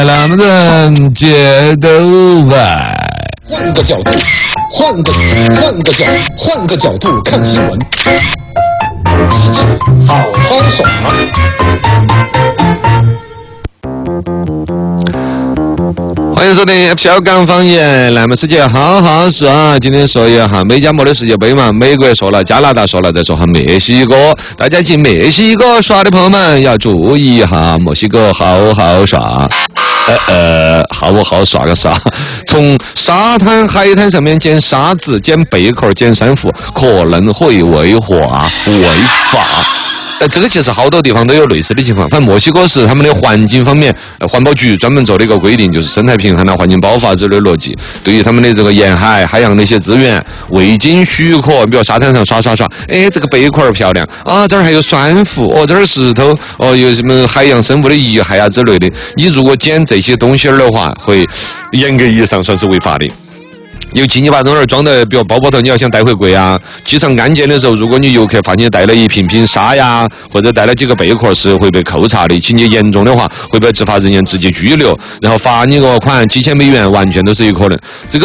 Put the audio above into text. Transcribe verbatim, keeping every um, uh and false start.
两个人接头吧。 换个角度，换个换个角，换个角度看新闻。使劲，好好耍。 欢迎收听小港方言，南门世界好好耍。今天说一下美加墨的世界杯嘛，美国说了，加拿大说了，再说下墨西哥。大家去墨西哥耍的朋友们要注意一下，墨西哥好好耍。呃呃，好不好耍个耍？从沙滩、海滩上面捡沙子、捡贝壳、捡珊瑚，可能会违法违法。呃，这个其实好多地方都有类似的情况。反正墨西哥是他们的环境方面，呃、环保局专门做了一个规定，就是生态平衡啊、环境保护之类的逻辑。对于他们的这个沿海、海洋的一些资源，未经许可，比如沙滩上耍耍耍，哎，这个贝壳漂亮啊，这儿还有珊瑚，哦，这儿石头，哦，有什么海洋生物的遗骸啊之类的。你如果捡这些东西儿的话，会严格意义上算是违法的。尤其你把东西装的，比如包包头，你要想带回国啊。机场安检的时候，如果你游客发现带了一瓶瓶沙呀，或者带了几个贝壳，是会被扣查的。情节严重的话，会被执法人员直接拘留，然后罚你个款几千美元，完全都是有可能。这个。